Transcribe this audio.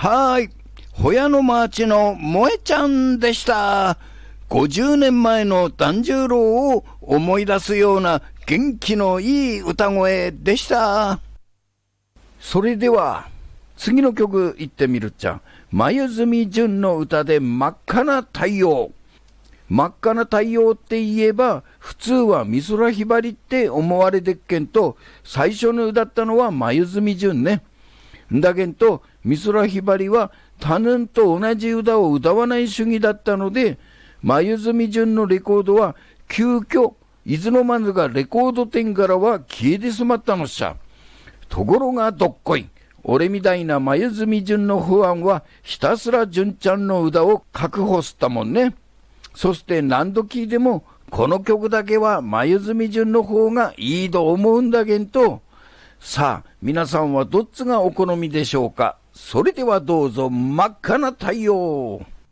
はーい。ホヤのマーチの萌えちゃんでした。50年前の團十郎を思い出すような元気のいい歌声でした。それでは、次の曲行ってみるっちゃ。黛純の歌で真っ赤な太陽。真っ赤な太陽って言えば、普通は美空ひばりって思われてっけんと、最初に歌ったのは黛純ね。だけんと、美空ひばりは他人と同じ歌を歌わない主義だったので、黛純のレコードは急遽、伊豆の丸がレコード店からは消えてしまったのさ。ところがどっこい。俺みたいな黛純のファンはひたすら純ちゃんの歌を確保したもんね。そして何度聞いてもこの曲だけは黛純の方がいいと思うんだけんと。さあ皆さんはどっちがお好みでしょうか。それではどうぞ真っ赤な太陽。